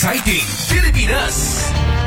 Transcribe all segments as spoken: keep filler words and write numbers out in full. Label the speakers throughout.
Speaker 1: Exciting Pilipinas.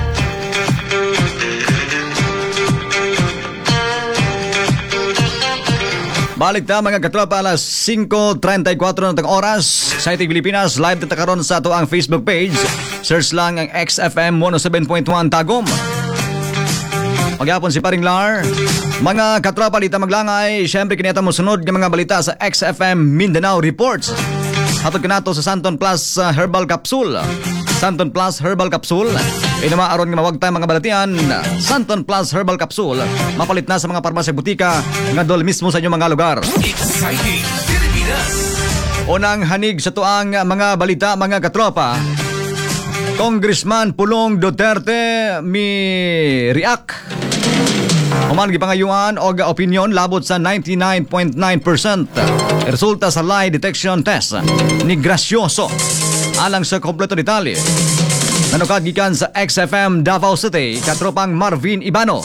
Speaker 2: Balik na mga katropa, alas singko trenta y kuatro ng oras. Exciting Pilipinas, live dito karon sa ato ang Facebook page. Search lang ang X F M one oh seven point one Tagum. Magyapon si Paring Lar. Mga katropa, dito maglangay. Siyempre kinita mo sunod ng mga balita sa X F M Mindanao Reports. Hatod ka nato sa Santon Plus uh, Herbal Capsule. Santon Plus Herbal Capsule. Inama aron nga mawag tayo mga balatian. Santon Plus Herbal Capsule. Mapalit na sa mga parmasya butika nga dol mismo sa inyong mga lugar.
Speaker 1: Exciting Pilipinas.
Speaker 2: Unang hanig sa tuang mga balita mga katropa. Congressman Pulong Duterte mi react. Human gipangayuan og opinion labot sa ninety-nine point nine percent resulta sa lie detection test ni Gracioso. Alang sa kompleto detalye, nanukad gikan sa X F M Davao City, katropang Marvin Ibano.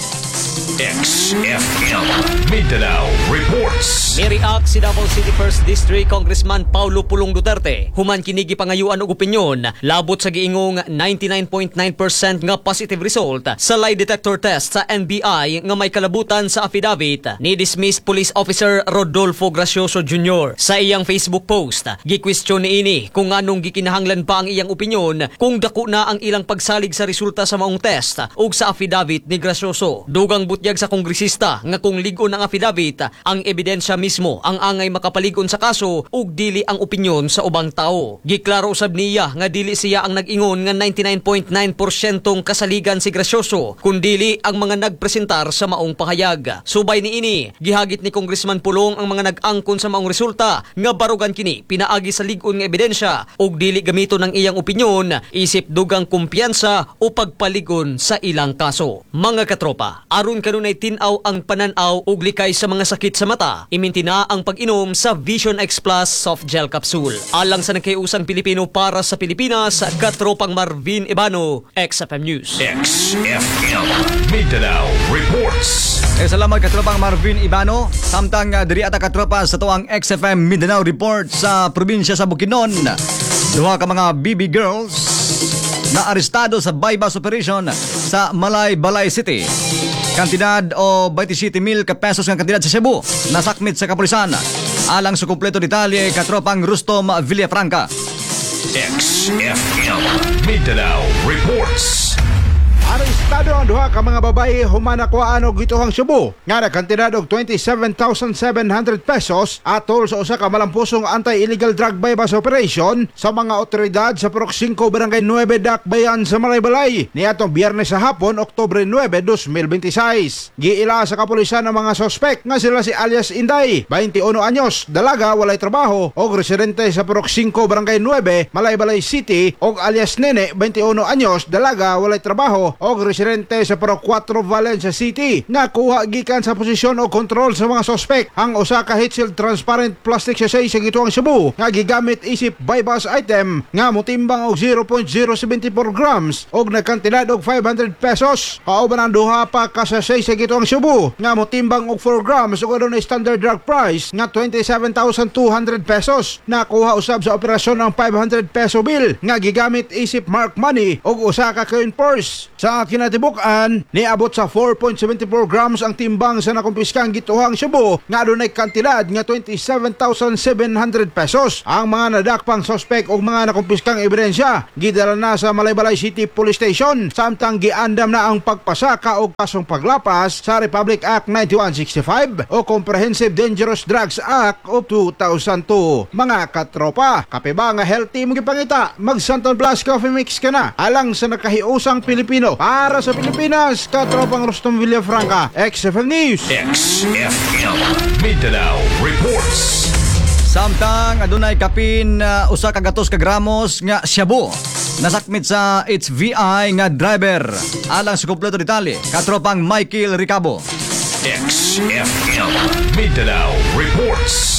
Speaker 1: X F M Mindanao Reports.
Speaker 3: Ni-react si Davao City first District Congressman Paulo Pulong Duterte. Human kinigi pangayuan og opinyon labot sa giingong ninety-nine point nine percent nga positive result sa lie detector test sa N B I nga may kalabutan sa affidavit ni dismissed Police Officer Rodolfo Gracioso Junior Sa iyang Facebook post, gi-question niini kung anong gikinahanglan pa ang iyang opinyon kung dako na ang ilang pagsalig sa resulta sa maong test ug sa affidavit ni Gracioso. Dugang butyag sa kongresista nga kung ligon ang affidavit, ang ebidensya mismo ang angay makapaligon sa kaso ug dili ang opinyon sa ubang tao. Giklaro usab niya nga dili siya ang nag-ingon nga ninety-nine point nine percent kasaligan si Gracioso, kundili ang mga nagpresentar sa maong pahayag. Subay niini, gihagit ni Congressman Pulong ang mga nag-angkon sa maong resulta nga barugan kini pinaagi sa ligon nga ebidensya ug dili gamiton ang iyang opinyon isip dugang kumpiyansa o pagpaligon sa ilang kaso. Mga katropa, aron kanunay tin-aw ang pananaw ug likay sa mga sakit sa mata, iminti na ang pag-inom sa Vision X Plus Soft Gel Capsule. Alang sa nagkaiusang Pilipino para sa Pilipinas, katropang Marvin Ibano, X F M News.
Speaker 1: X F M Mindanao Reports.
Speaker 2: Eh, salamat katropang Marvin Ibano. Samtang uh, diri ata katropa sa tuang X F M Mindanao Report sa probinsya sa Bukidnon. Duha ka mga B B girls na arestado sa bypass operation sa Malay Balay City. Kantidad o twenty-seven mil ka pesos ng kantidad sa Cebu nasakmit sa kapulisan. Alang sa kumpleto detalye, katropang Rustom Villafranca.
Speaker 1: X F M Mindanao Reports.
Speaker 4: Arestado ang duha ka mga babae humanakuan og gituhang Cebu nga nagkantidad og twenty-seven thousand seven hundred pesos atol sa usa ka malampusong anti-illegal drug bypass operation sa mga otoridad sa Purok five Barangay nine Dakbayan sa Malaybalay niadtong Biyernes sa hapon, Oktubre nine, twenty twenty-six. Giila sa kapulisan ang mga sospek nga sila si alias Inday, twenty-one anyos, dalaga, walay trabaho og residente sa Purok five Barangay nine, Malaybalay City, og alias Nene, twenty-one anyos, dalaga, walay trabaho og residente sa Purok four Valencia City nga kuha gikan sa posisyon o kontrol sa mga sospek ang usa ka heat-sealed transparent plastic sachet sa gituang Cebu nga gigamit isip bypass item nga motimbang og zero point zero seven four grams og nagkantidad og five hundred pesos. Kauban ang duha pa ka sachet sa gituang Cebu nga motimbang og four grams ug adunay standard drug price nga twenty-seven thousand two hundred pesos. Nakuha usab sa operasyon ang five hundred peso bill nga gigamit isip mark money og usa ka coin purse. Sa kinatibukan, niabot sa four point seven four grams ang timbang sa nakumpiskang gituhang Cebu nga adunay kantidad nga twenty-seven thousand seven hundred pesos. Ang mga nadakpang sospek o mga nakumpiskang ebidensya gidala na sa Malaybalay City Police Station samtang giandam na ang pagpasaka o kasong paglapas sa Republic Act ninety-one sixty-five o Comprehensive Dangerous Drugs Act of two thousand two. Mga katropa, kape ba nga healthy mo gipangita? Mag Santon Plus Coffee Mix ka na alang sa nakahiusang Pilipino. Para sa Pilipinas, katropang Rustom Villafranca, X F M News.
Speaker 1: X F M Mindanao Reports.
Speaker 2: Samtang adunay kapin uh, usa ka gatos ka gramos nga shabu nasakmit sa H V I nga driver. Alang sa kumpleto detalye, katropang Michael Ricabo.
Speaker 1: X F M Mindanao Reports.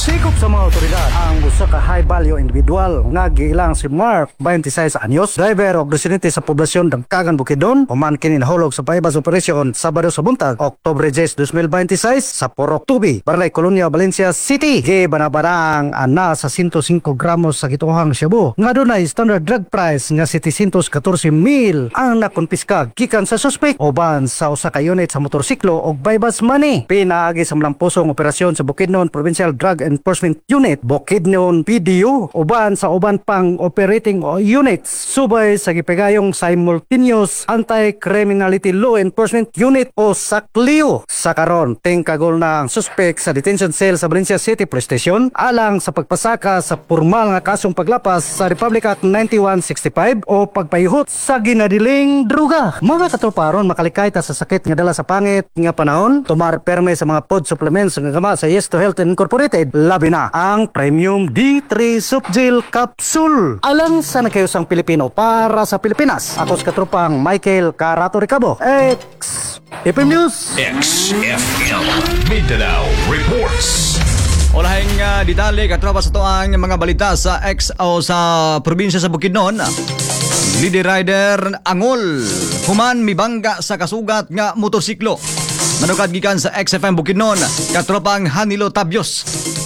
Speaker 5: Sikop sa mga otoridad ang usa ka high value individual nga giilang si Mark, twenty-six anyos, driver og residente sa poblasyon Dangkagan, Bukidnon, human kini nahulog sa bypass operation Sabado sa buntag, Oktubre ten, twenty twenty-six sa Porok Tubi, Barangay Colonia, Valencia City. Gibanabarang ana sa one hundred five gramos sa gituhang shabu nga dunay standard drug price nga seven hundred fourteen mil ang nakonpiska gikan sa suspect uban sa usa ka unit sa motorsiklo og bypass money. Pinaagi sa malampusong operasyon sa Bukidnon Provincial Drug Enforcement Unit, Bukidnon P D U, uban sa uban pang operating units subay sa gipagayong Simultaneous Anti-Criminality Law Enforcement Unit o S A C L I U. Sa karon tingkagol na ang suspect sa detention cell sa Valencia City Police Station alang sa pagpasaka sa formal nga kasong paglapas sa Republic Act ninety-one sixty-five o pagpahihot sa ginadiling druga. Mga katroparon, makalikay ta sa sakit nga dala sa pangit nga panahon, tumar perme sa mga food supplements nga gama sa Yes to Health Incorporated, labi na ang Premium D three Softgel Capsule. Alang sa nakayusang Pilipino para sa Pilipinas. Ako sa katropang Michael Carato Ricabo, X F M News.
Speaker 1: X F M Mindanao Reports.
Speaker 2: Ulahing uh, detalye katropa sa to ang mga balita sa X o sa probinsya sa Bukidnon. Lady Rider Angol human mibangga sa kasugat nga motorsiklo. Manukad gikan sa X F M Bukidnon, katropang Hanilo Tabios.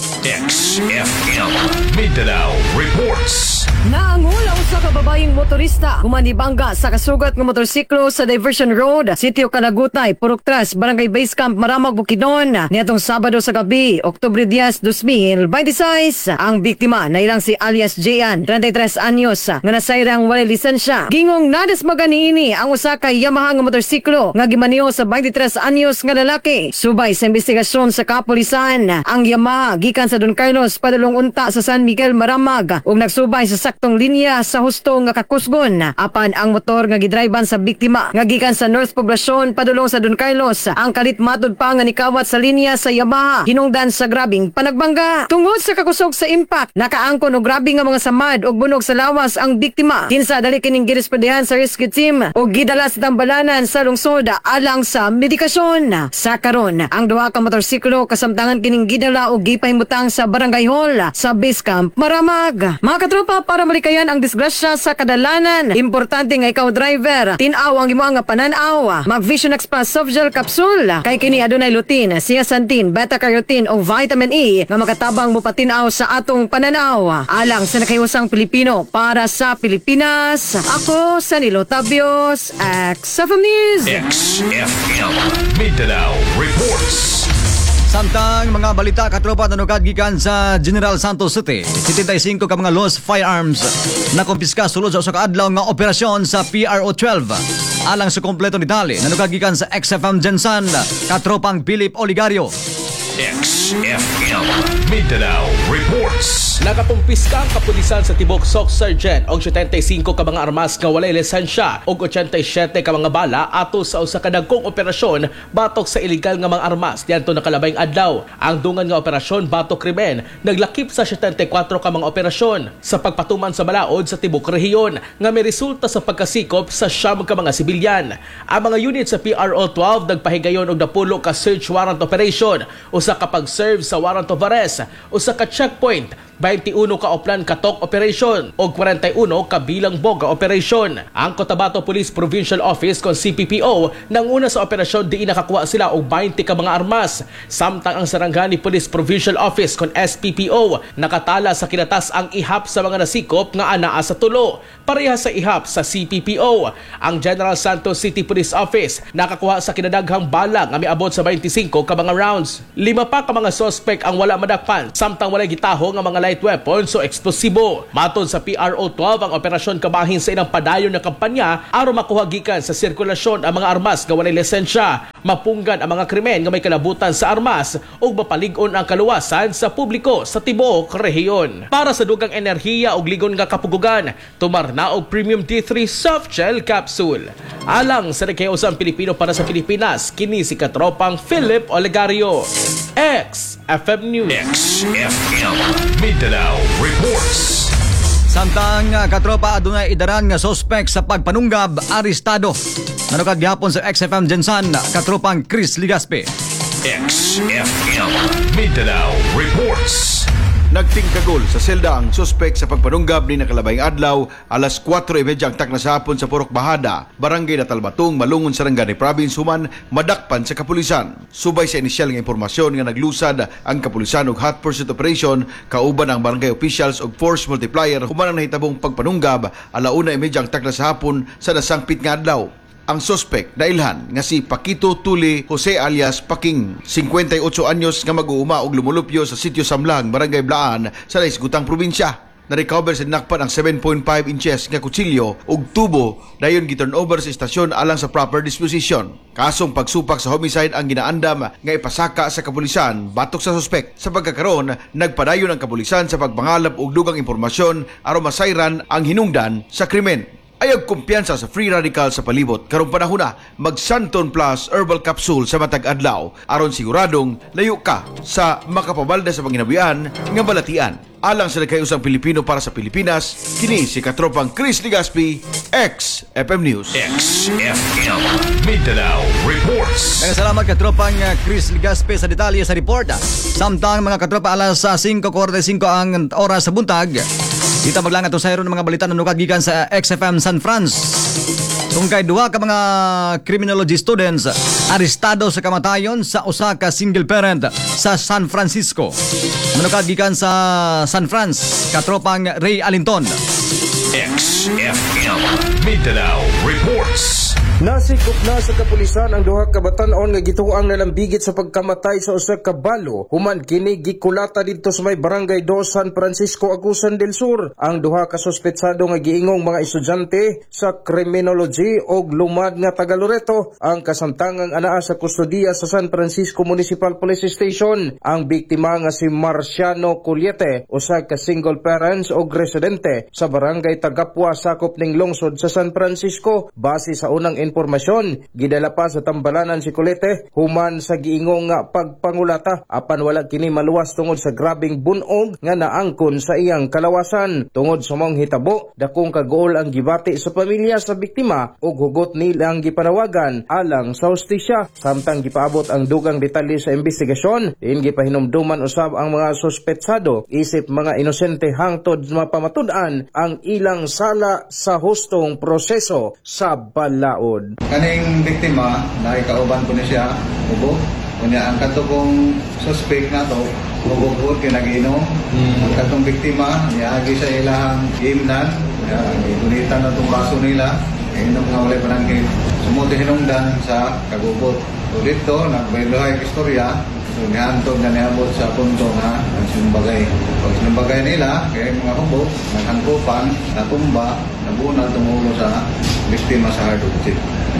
Speaker 1: X F M Mindanao Reports.
Speaker 6: Naangol ang usa ka babayeng motorista humanibangga sa kasugat nga motorsiklo sa Diversion Road, Sitio Kalagutay, Purok Tras, Barangay Base Camp, Maramag, Bukidnon. Niatong Sabado sa gabi, Oktubre ten, twenty twenty-six. Ang biktima na ilang si alias Jayan, thirty-three anyos, nga nasayrang walay lisensya. Gingong nadasmagan niini ang usa ka Yamaha nga motorsiklo nga gimaniho sa twenty-three anyos nga lalaki. Subay sa investigasyon sa kapulisan, ang Yamaha gikan sa Don Carlos padulong unta sa San Miguel, Maramag ug nagsubay sa saktong linya sa husto nga kakusgon. Apan ang motor nga gidriban sa biktima nga gikan sa North Poblacion padulong sa Don Carlos, ang kalit matod pa nga nikawat sa linya sa Yamaha hinungdan sa grabing panagbangga. Tungod sa kakusog sa impact, nakaangkon og grabe nga mga samad ug bunog sa lawas ang biktima. Kinsa dali kining girespondehan sa rescue team ug gidala sa tambalanan sa lungsod alang sa medikasyon. Sa karon, ang duha ka motorsiklo kasamtangan kining gidala ug gipahimutang sa Barangay Hall sa Base Camp, Maramag. Mga katropa, para malikayan ang disgrasya sa kadalanan, importante nga ikaw driver, tinaw ang imo nga pananaw. Mag Vision Express Softgel Capsule kay kini adunay lutein, zeaxanthin, beta-carotene o vitamin E nga makatabang mo patinaw sa atong pananaw. Alang sa nakayusang Pilipino para sa Pilipinas, ako sa Nilo Tabios, X F M News.
Speaker 1: X F M Mindanao Reports.
Speaker 2: Samtang mga balita katropa nanukad gikan sa General Santos City, seventy-five ka mga lost firearms na kumpiska sulod sa usa ka adlaw nga operasyon sa P R O twelve. Alang sa kompleto detalye nanukad gikan sa X F M Gensan, katropang Philip Oligario.
Speaker 1: X F M Mindanao Reports.
Speaker 7: Nakatumpiska ang kapulisan sa Tibok Soc Sergeant og seventy-five ka mga armas nga walay lisensya og eighty-seven ka mga bala ato sa usa ka dagkong operasyon batok sa illegal nga mga armas diadto nakalabayng adlaw. Ang dungan nga operasyon batok krimen naglakip sa seventy-four ka mga operasyon sa pagpatuman sa balaod sa Tibok rehiyon nga may resulta sa pagkasikop sa siyam ka mga sibilyan. Ang mga unit sa P R O twelve nagpahigayon og napulo ka search warrant operation, usa ka pag-serve sa warrant of arrest, usa ka checkpoint, twenty-one ka Oplan Katok Operation o forty-one ka Bilang Boga Operation. Ang Cotabato Police Provincial Office kon C P P O nanguna sa operasyon di nakakuha sila og twenty ka mga armas. Samtang ang Sarangani Police Provincial Office kon S P P O nakatala sa kinatas ang ihap sa mga nasikop nga anaa sa tulo. Pareha sa ihap sa C P P O. Ang General Santos City Police Office nakakuha sa kinadaghang bala nga miabot sa twenty-five ka mga rounds. Lima pa ka mga suspect ang wala madakpan samtang walay gitaho nga mga light weapons o eksplosibo. Matod sa P R O twelve, ang operasyon kabahin sa ilang padayon na kampanya aron makuha gikan sa sirkulasyon ang mga armas nga walay lisensya, mapunggan ang mga krimen nga may kalabutan sa armas ug mapalig-on ang kaluwasan sa publiko sa tibuok rehiyon. Para sa dugang enerhiya ug ligon nga kapugugan, tumarna og Premium D three Softgel Capsule. Alang sa nagkayusang Pilipino para sa Pilipinas, kini si katropang Philip Olegario. X F M News.
Speaker 1: X F M Mindanao Reports.
Speaker 2: Samtang uh, katropa adunay idaran nga suspect sa pagpanunggab, arestado. Nanukad gihapon sa X F M Gensan, katropang Chris Ligaspe.
Speaker 1: X F M Mindanao Reports.
Speaker 4: Nagtingkagol sa selda ang suspek sa pagpanunggab ni nakalabayng adlaw alas kwatro trenta ang takna sa hapon sa Purok Bahada, Barangay Natalbatong, Malungon, Sarangani Province human madakpan sa kapulisan. Subay sa inisyal nga impormasyon nga naglusad ang kapulisan og hot pursuit operation kauban ang barangay officials og force multiplier human ang nahitabong pagpanunggab alauna trenta ang takna sa hapon sa nasangpit nga adlaw. Ang suspek nailhan nga si Paquito Tuli Jose alias Paking, fifty-eight anyos nga mag-uuma og lumulupyo sa sitio Samlang, Barangay Blaan sa Laisgutang probinsya. Na-recover sa dinakpan ang seven point five inches nga kutsilyo ug tubo dayon gi-turnover sa istasyon alang sa proper disposition. Kasong pagsupak sa homicide ang ginaandam nga ipasaka sa kapulisan batok sa suspek. Sa pagkakaroon, nagpadayon ang kapulisan sa pagpangalap og dugang impormasyon aron masayran ang hinungdan sa krimen. Ayag kumpiyansa sa free radical sa palibot karong panahon na mag Santon Plus Herbal Capsule sa matag adlaw aron siguradong layo ka sa makapabalda sa panginabuyan nga balatian. Alang sa nagkayusang Pilipino para sa Pilipinas, kini si katropang Chris Ligaspi, X F M News.
Speaker 1: X F M Mindanao Reports.
Speaker 2: Salamat katropang Chris Ligaspi sa detalye sa report. Samtang mga katropa alas five forty-five ang oras sa buntag. Kita maglangat to sa ng mga balita na nukad gikan sa X F M San Franz. Tungkay duha ka mga criminology students arestado sa kamatayon sa usa ka single parent sa San Francisco. Manukad gikan sa San Franz, katropang Ray Alinton.
Speaker 1: X F M Mindanao Reports.
Speaker 8: Nasikop na sa kapulisan ang duha ka batan-on nga gituang nalambigit sa pagkamatay sa usa ka balo human kini gikulata didto sa may Barangay two San Francisco, Agusan del Sur. Ang duha ka suspetsado nga giingong mga estudyante sa criminology og lumad nga taga Loreto ang kasamtangang anaa sa kustodiya sa San Francisco Municipal Police Station. Ang biktima nga si Marciano Culiete, usa ka single parents og residente sa Barangay Tagapua sakop ning lungsod sa San Francisco. Base sa unang impormasyon, gidala pa sa tambalanan si Colete human sa giingong nga pagpangulata apan wala kini maluwas tungod sa grabing bunog nga naangkon sa iyang kalawasan. Tungod sa mong hitabo, dakong kagool ang gibati sa pamilya sa biktima ug hugot nilang gipanawagan alang sa hustisya. Samtang gipaabot ang dugang detalye sa investigasyon, diin gipahinumduman usab ang mga suspetsado isip mga inosente hangtod mapamatud-an ang ilang sala sa hustong proseso sa balaod.
Speaker 9: Kaning biktima, nakikauban ko na siya, ubo. Kunya ang katong suspect na to, ubog-ubog kinag-inom. Mm. Ang katong biktima, niagi sa ilahang imnan, iunitan na itong baso nila, inom nga wala pa nang sumuti hinungdan sa kagubot. So dito, nagbaylohay istorya, so nihantog na niabot sa punto na sinumbagay. Pag sinumbagay nila, kaya mga hubog, naghangkupan, natumba, nabunal tumulo sa biktima sa hard object.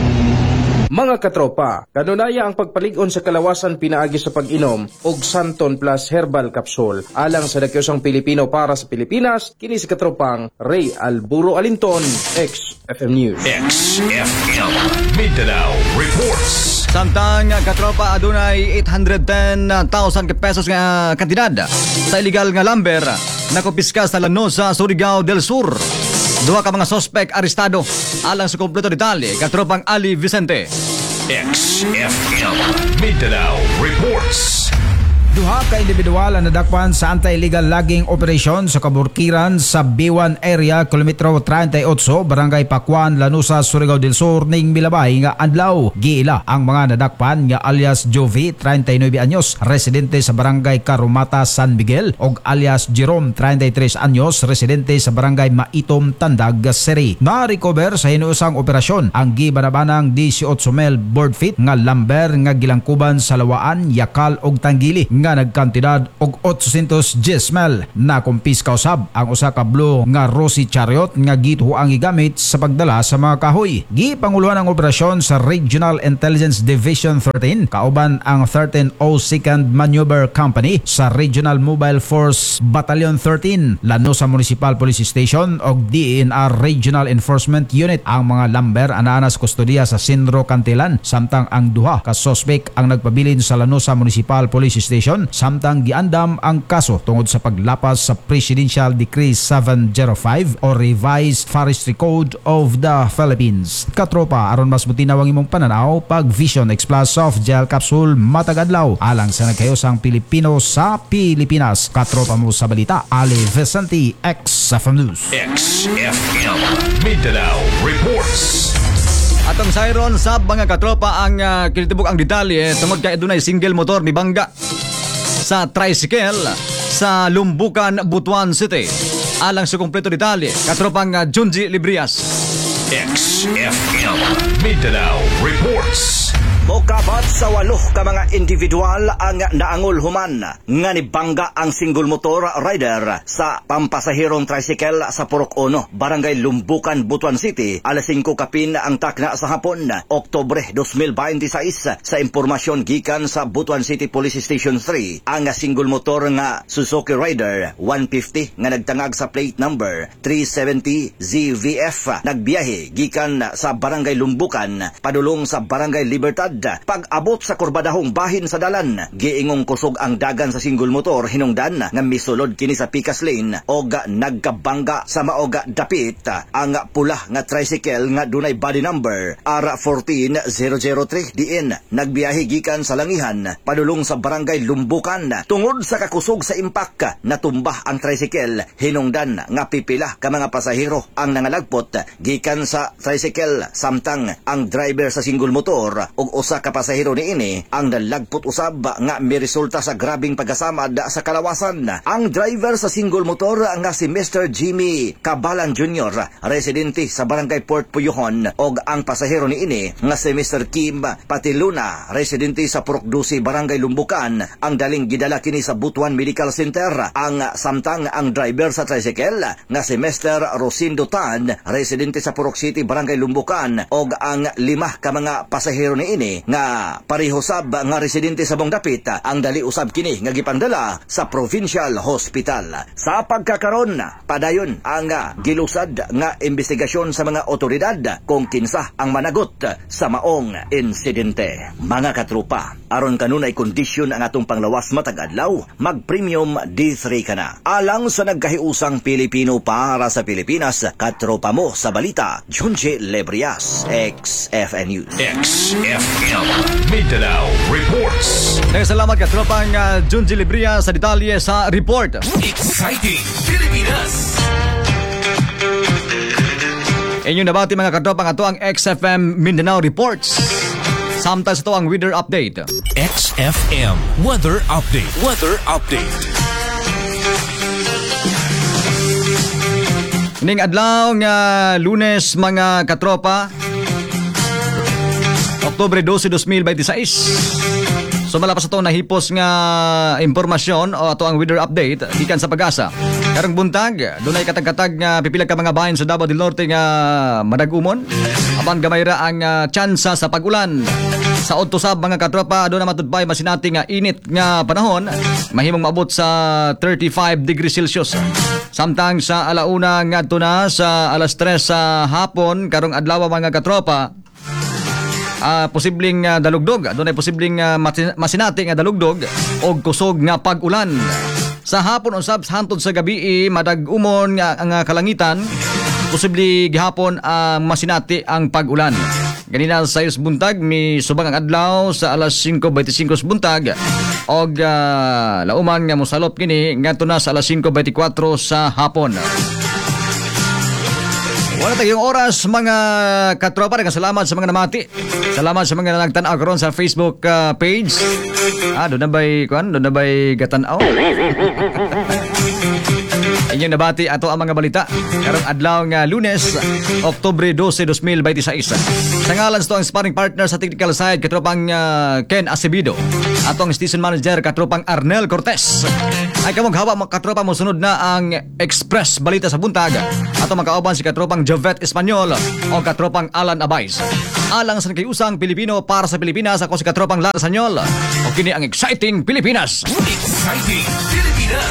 Speaker 8: Mga katropa, kanunaya ang pagpalig-on sa kalawasan pinaagi sa pag-inom og Santon Plus Herbal Capsule. Alang sa dakiosang Pilipino para sa Pilipinas, kini si katropang Ray Alburo Alinton, X F M News.
Speaker 1: X F M Mindanao Reports.
Speaker 2: Samtang katropa adunay eight hundred ten thousand pesos nga kantidad sa illegal nga lumber na kumpiska sa Lanosa, Surigao del Sur. Duha ka mga suspect arestado. Alang sa kompleto detalye, katropang Ali Vicente.
Speaker 1: X F M Mindanao Reports.
Speaker 10: Duha ka individual ang nadakpan sa anti-illegal logging operation sa Kaburkiran sa B one area, kilometro thirty-eight, Barangay Pakuan, Lanusa, Surigao del Sur ning milabay nga adlaw. Giila ang mga nadakpan nga alias Jovi, thirty-nine anyos, residente sa Barangay Karumata, San Miguel, og alias Jerome, thirty-three anyos, residente sa Barangay Maitom, Tandag, Seri. Na-recover sa hinuusang operasyon ang gibanabanang eighteen mil board feet nga lumber nga gilangkuban sa Lawaan, Yakal og Tangili nga nagkantidad og eight hundred ten mil. Na kumpiska usab ang usa ka blue nga Rossi Chariot nga gituang gigamit sa pagdala sa mga kahoy. Gipanguluhan ang operasyon sa Regional Intelligence Division thirteen kauban ang thirteen oh second Maneuver Company sa Regional Mobile Force Battalion thirteen, Lanosa Municipal Police Station og D N R Regional Enforcement Unit. Ang mga lumber ananas kustodiya sa Sindro Cantilan, samtang ang duha ka suspect ang nagpabilin sa Lanosa Municipal Police Station Operation samtang giandam ang kaso tungod sa paglapas sa Presidential Decree seven oh five o Revised Forestry Code of the Philippines. Katropa, aron mas butinawang imong pananaw pag Vision X Plus Soft Gel Capsule matag adlaw alang sa nagkayosang Pilipino sa Pilipinas. Katropa mo sa balita, Ali Vicente, X F M News.
Speaker 1: X F M Mindanao Reports.
Speaker 2: Atong sayron sa mga katropa ang uh, kinitibok ang detalye tungod kay adunay single motor ni bangga sa tricycle sa Lumbukan, Butuan City. Alang sa kumpleto detalye, katropang uh, Junji Librias.
Speaker 1: X F M Mindanao Reports.
Speaker 11: Mokabat sa walo ka mga individual ang naangol human nga nibangga ang single motor rider sa pampasahirong tricycle sa Purok Uno, Barangay Lumbukan, Butuan City, alas singko kapin ang takna sa hapon, Oktubre twenty twenty-six. Sa impormasyon gikan sa Butuan City Police Station three, ang single motor nga Suzuki Rider one fifty nga nagtangag sa plate number three seventy Z V F nagbiyahe gikan sa Barangay Lumbukan padulong sa Barangay Libertad. Pag-abot sa kurbadahong bahin sa dalan, giingong kusog ang dagan sa single motor hinungdan nga misulod kini sa Picas Lane og nagkabangga sa maoga dapit ang pula nga tricycle nga dunay body number R one four zero zero three diin nagbiyahe gikan sa Langihan padulong sa Barangay Lumbukan. Tungod sa kakusog sa impact, natumbah ang tricycle hinungdan nga pipila ka mga pasahero ang nangalagpot gikan sa tricycle samtang ang driver sa single motor og usa ka pasahero niini ang nalagpot usab nga miresulta sa grabing pagkasamad sa kalawasan. Ang driver sa single motor nga si Mister Jimmy Cabalan Junior, residente sa Barangay Port Puyohon, og ang pasahero niini nga si Mister Kim Patiluna, residente sa Purok Dusi, Barangay Lumbukan, ang daling gidala kini sa Butuan Medical Center. Ang samtang ang driver sa tricycle nga si Mister Rosindo Tan, residente sa Purok City, Barangay Lumbukan, og ang lima ka mga pasahero niini nga pareho sab nga residente sa Bongdapit ang dali usab kini nga gipandala sa Provincial Hospital. Sa pagkakaron, padayon ang gilusad nga investigasyon sa mga otoridad kung kinsa ang managot sa maong insidente. Mga katrupa, aron kanunay kondisyon ang atong panglawas matag adlaw, mag-premium D three ka na. Alang sa nagkahiusang Pilipino para sa Pilipinas, katropa mo sa balita, Junji Librias, X F N News.
Speaker 1: X F M Mindanao Reports.
Speaker 2: Salamat katropang uh, Junji Libria sa detalye sa report.
Speaker 1: Exciting Pilipinas.
Speaker 2: Inyong nabati mga katropang ato ang X F M Mindanao Reports. Samtang ito ang weather update.
Speaker 1: X F M Weather Update. Weather Update.
Speaker 2: Ning adlaw nga Lunes mga katropa, Oktubre twelve, twenty twenty-six. So malapas ito nahipos nga impormasyon o ato ang weather update gikan sa Pag-asa. Karong buntag, dunay katag-katag nga pipila ka mga bahin sa Davao del Norte nga madagumon. Apan gamay ra ang uh, tsansa sa pag-ulan. Sa odto sab mga katropa, do na matudbay masinati nga init nga panahon, mahimong maabot sa thirty-five degrees Celsius. Samtang sa alauna ngadto na sa alas tres sa hapon karong adlaw mga katropa, Uh, posibleng uh, dalugdog, doon ay posibleng uh, masinati nga dalugdog o kusog nga pag-ulan. Sa hapon usab hantod sa gabi madag-umon nga ang uh, kalangitan, posible gihapon ang uh, masinati ang pag-ulan. Ganina sa sayos buntag mi subang ang adlaw sa alas singko twenty-five buntag og uh, lauman nga mosalop kini ngadto na sa alas singko twenty-four sa hapon. Wala tayong oras mga katropa. Salamat sa mga namati. Salamat sa mga nagtanaw karon sa Facebook uh, page. Ah, doon na ba'y kuan? Doon na ba'y gatanaw? Inyong nabati ato ang mga balita karong adlaw nga Lunes, Oktubre twelve, twenty twenty-six. Sa ngalan sa ang sparring partner sa technical side, katropang uh, Ken Acevedo. Atong station manager, katropang Arnel Cortez. Ay kamong hawa mga katropa mo sunod na ang Express Balita sa Buntag. Ato makauban si katropang Jovet Espanyol o katropang Alan Abays. Alang sa nagkayusang Pilipino para sa Pilipinas, ako si katropang Lara Sanyol. O kini ang Exciting Pilipinas.
Speaker 1: Exciting Pilipinas.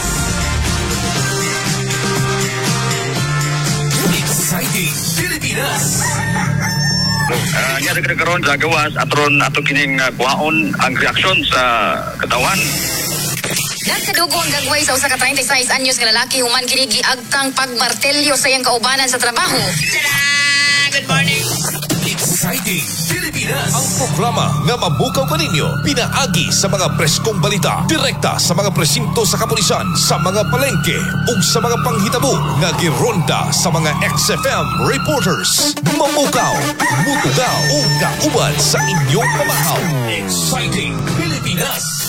Speaker 1: Exciting Pilipinas.
Speaker 12: Uh, nya dagdag karon sa gawas atron ato kining uh, kuhaon ang reaksyon sa katawan
Speaker 13: Nagkadugo ang gagway sa usa ka thirty-six anyos nga lalaki human kini giagtang pagmartelyo sa iyang kaubanan sa trabaho.
Speaker 1: Good morning. Exciting Pilipinas. Ang programa nga mabukaw kaninyo pinaagi sa mga preskong balita direkta sa mga presinto sa kapulisan, sa mga palengke ug sa mga panghitabo nga gironda sa mga X F M reporters. Mamukaw, mutugaw ug kauban sa inyong pamahaw. Exciting Pilipinas.